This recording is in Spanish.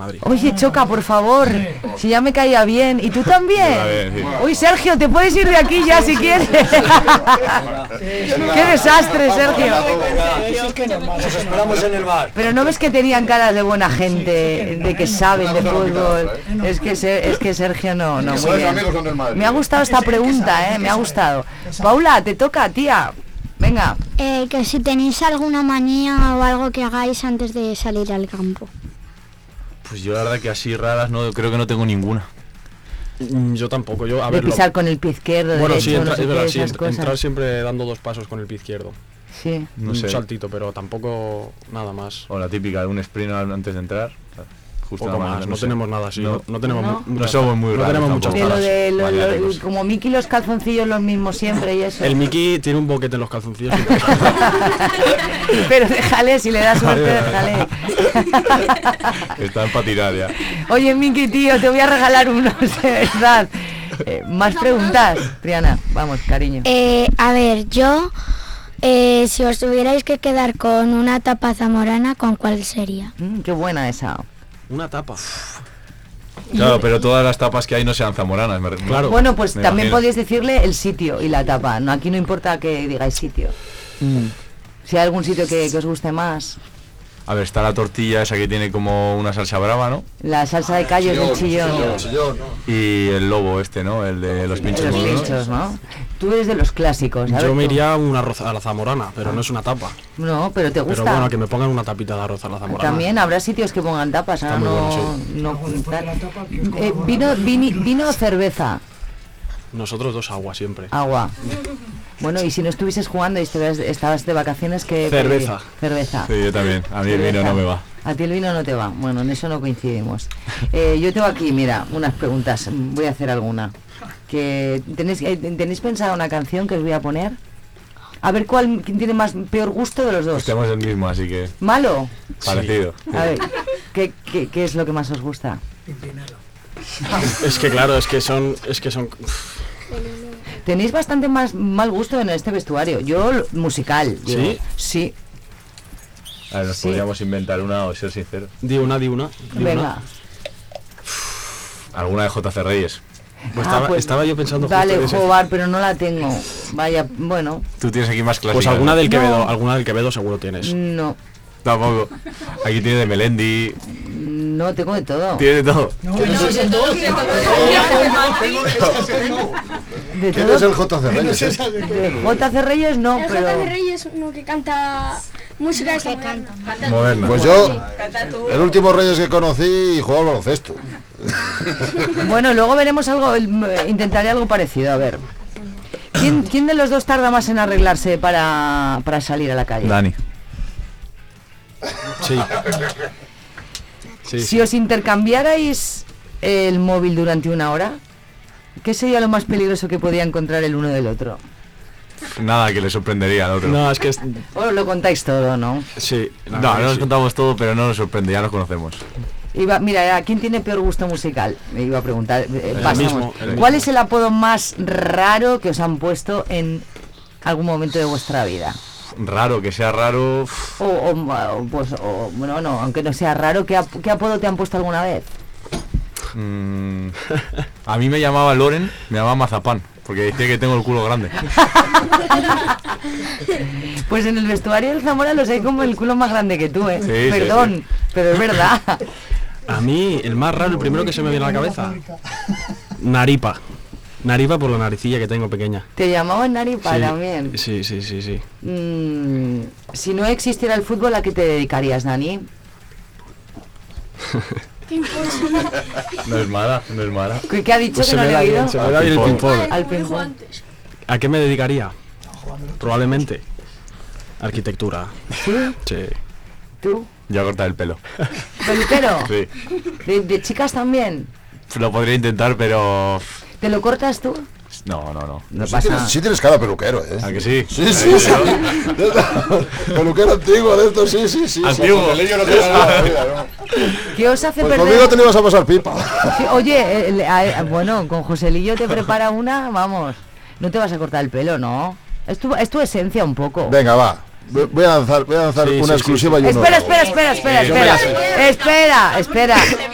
Madrid. Oye, Choca, por favor, si ya me caía bien. ¿Y tú también? Uy, Sergio, te puedes ir de aquí ya si quieres. ¡Qué desastre, Sergio! Nos esperamos en el bar. Pero no ves que tenían caras de buena gente, de que saben de fútbol. Es que Sergio no muy bien. Me ha gustado esta pregunta, me ha gustado. Paula, te toca, tía. Venga. Que si tenéis alguna manía o algo que hagáis antes de salir al campo. Pues yo la verdad que así raras no, creo que no tengo ninguna. Yo tampoco, yo a De ver. pisar con el pie izquierdo, Bueno, derecho, sí, no sé es verdad, qué, sí, esas cosas. entrar siempre dando 2 pasos con el pie izquierdo. Sí. No Un sé. saltito, pero tampoco nada más. O la típica de un sprint antes de entrar. Justo Poco nada más, no no sé. tenemos nada así, No. no tenemos No. No somos muy no raros tenemos muchas tampoco. De lo taras. de como Miki los calzoncillos los mismos siempre y eso. El Miki tiene un boquete en los calzoncillos. Pero déjale, si le das suerte, déjale. Están para tirar ya. Oye, Miki, tío, te voy a regalar unos, de verdad. Más preguntas, Triana. Vamos, cariño. A ver, yo, si os tuvierais que quedar con una tapa zamorana, ¿con cuál sería? Qué buena esa. Una tapa. Claro, pero todas las tapas que hay no sean zamoranas. Claro. Bueno, pues Me también imagino. podéis decirle el sitio y la tapa. No, aquí no importa que digáis sitio. Si hay algún sitio que os guste más. A ver, está la tortilla esa que tiene como una salsa brava, ¿no? La salsa de callos del chillón. Y el lobo este, ¿no? El de los pinchos. Los monos. pinchos, ¿no? Tú eres de los clásicos, ¿sabes? Yo me tú? iría a un arroz a la zamorana, pero no es una tapa. No, pero te gusta. Pero bueno, que me pongan una tapita de arroz a la zamorana. También habrá sitios que pongan tapas, ahora muy no, bueno, no vino o cerveza, Nosotros 2 aguas siempre. agua. Bueno, y si no estuvieses jugando y estabas de vacaciones, que Cerveza. Cerveza. Sí, yo también. A mí el vino no me va. A ti el vino no te va. Bueno, en eso no coincidimos. Yo tengo aquí, mira, unas preguntas. Voy a hacer alguna. Que ¿tenéis pensada una canción que os voy a poner? A ver quién tiene peor gusto de los dos. Pues tenemos el mismo, así que ¿Malo? parecido. A ver, ¿qué es lo que más os gusta? Es que claro, es que son. Tenéis bastante más mal gusto en este vestuario. Yo, musical. ¿Sí? Digo, sí. A ver, nos Sí. podríamos inventar una o ser sinceros. Di una. Venga. Alguna de JC Reyes. Pues pues, estaba yo pensando justo Dale, en ese. jugar, pero no la tengo. Vaya, bueno, Tú tienes aquí más clásicas. Pues alguna ¿no? del Quevedo, No. alguna del Quevedo seguro tienes. no. Tampoco. Aquí tiene de Melendi. No, tengo de todo. Tiene de todo. De ¿Quién todo. es el JC Reyes? De JC Reyes no, El pero... JC Reyes, uno que canta música de esta moderna. Moderno. Pues yo, el último Reyes que conocí jugaba al baloncesto. Bueno, luego veremos algo, intentaré algo parecido, a ver. ¿Quién de los dos tarda más en arreglarse para salir a la calle? Dani. Sí. Sí, Si os intercambiarais el móvil durante una hora, ¿qué sería lo más peligroso que podía encontrar el uno del otro? Nada que le sorprendería al otro. No, es que Bueno, lo contáis todo, ¿no? sí. No, no nos contamos todo, pero no nos sorprende, ya nos conocemos. Mira, ¿quién tiene peor gusto musical? Me iba a preguntar. Pasamos. mismo, el ¿Cuál mismo. es el apodo más raro que os han puesto en algún momento de vuestra vida? Raro, que sea raro. Bueno, no, aunque no sea raro, ¿qué apodo te han puesto alguna vez? A mí me llamaba Loren, me llamaba Mazapán, porque decía que tengo el culo grande. Pues en el vestuario del Zamora los hay como el culo más grande que tú, ¿eh? Sí, Perdón, pero es verdad. A mí, el más raro, el primero que se me viene a la cabeza. Naripa. Naripa por la naricilla que tengo pequeña. Te llamaban Naripa Sí, también. Sí. Si no existiera el fútbol, ¿a qué te dedicarías, Dani? No es mala, no es mala. ¿Qué ha dicho Pues que se no me le da ha bien, oído? se me da bien el ping-pong. Al ping-pong. ¿A qué me dedicaría? Probablemente. Arquitectura. ¿Sí? Sí. ¿Tú? Ya cortar el pelo. ¿Peluquero? Sí. ¿De chicas también? Lo podría intentar, pero. ¿Te lo cortas tú? No. No Sí pasa tienes, nada. sí tienes cara peluquero, ¿eh? ¿A que sí? Sí. Peluquero antiguo de esto, sí. Antiguo. Joselillo no tiene nada de vida, ¿no? ¿Qué os hace Pues perder? conmigo te le ibas a pasar pipa. Sí, oye, bueno, con Joselillo te prepara una, vamos. No te vas a cortar el pelo, ¿no? Es tu esencia un poco. Venga, va. Voy a lanzar Sí, una sí, exclusiva y uno. Espera.